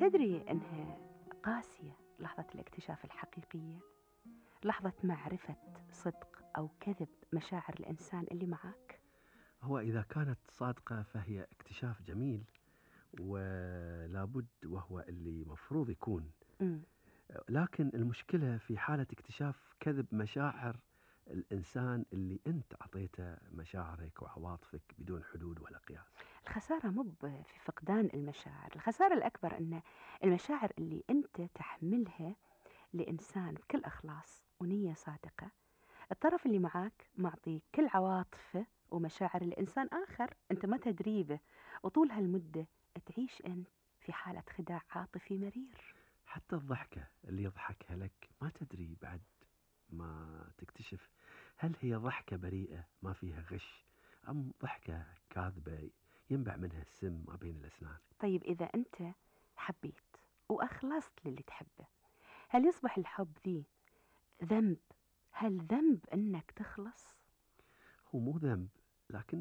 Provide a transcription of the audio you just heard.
تدري أنها قاسية لحظة الاكتشاف الحقيقية، لحظة معرفة صدق أو كذب مشاعر الإنسان اللي معاك. هو إذا كانت صادقة فهي اكتشاف جميل ولابد وهو اللي مفروض يكون. مم. لكن المشكلة في حالة اكتشاف كذب مشاعر الإنسان اللي أنت أعطيته مشاعرك وعواطفك بدون حدود ولا قياس. الخسارة مو في فقدان المشاعر، الخسارة الأكبر أن المشاعر اللي أنت تحملها لإنسان بكل إخلاص ونية صادقة، الطرف اللي معاك معطيك كل عواطفه ومشاعر الإنسان آخر أنت ما تدري به، وطول هالمدة تعيش أنت في حالة خداع عاطفي مرير. حتى الضحكة اللي يضحكها لك ما تدري بعد ما تكتشف هل هي ضحكة بريئة ما فيها غش أم ضحكة كاذبة ينبع منها السم ما بين الأسنان. طيب إذا أنت حبيت وأخلصت للي تحبه، هل يصبح الحب ذي ذنب؟ هل ذنب أنك تخلص؟ هو مو ذنب، لكن